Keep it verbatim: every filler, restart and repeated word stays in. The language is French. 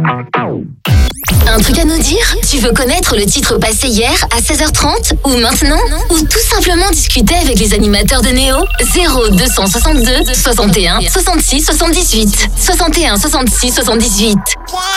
Un truc à nous dire? Tu veux connaître le titre passé hier à seize heures trente ou maintenant? Ou tout simplement discuter avec les animateurs de Néo? zéro deux cent soixante-deux soixante et un soixante-six soixante-dix-huit soixante et un soixante-six soixante-dix-huit.